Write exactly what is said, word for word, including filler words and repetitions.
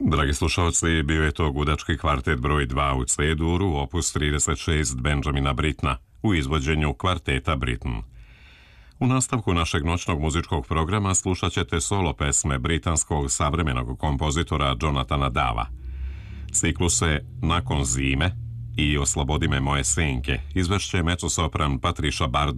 Dragi slušalci, bio je to gudački kvartet broj dva u C-duru, opus trideset šest Benjamina Brittena, u izvođenju kvarteta Britten. U nastavku našeg noćnog muzičkog programa slušat ćete solo pesme britanskog savremenog kompozitora Jonathana Dava. Cikluse Nakon zime i Oslobodi me moje senke izvešće mezzosopran Patricia Bardot